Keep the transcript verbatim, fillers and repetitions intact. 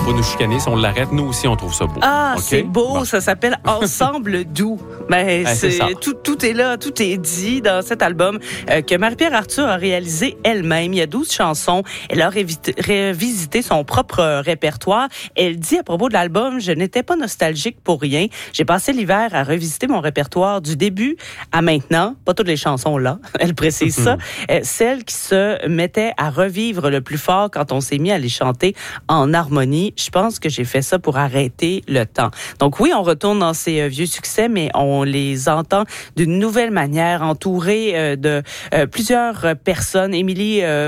pas nous chicaner. Si on l'arrête, nous aussi, on trouve ça beau. Ah, okay? c'est beau. Bon. Ça s'appelle Ensemble doux. Ben, Ah, c'est c'est, ça. tout, tout est là, tout est dit dans cet album euh, que Marie-Pierre Arthur a réalisé elle-même. Il y a douze chansons. Elle a révité, révisité son propre euh, répertoire. Elle dit à propos de l'album, je n'étais pas nostalgique pour rien. J'ai passé l'hiver à revisiter mon répertoire du début à maintenant. Pas toutes les chansons là, elle précise ça. Euh, celles qui se mettaient à revivre le plus fort quand on s'est mis à les chanter en harmonie. Je pense que j'ai fait ça pour arrêter le temps. Donc oui, on retourne dans ces euh, vieux succès, mais on les entend d'une nouvelle manière, entourés euh, de euh, plusieurs personnes. Émilie euh,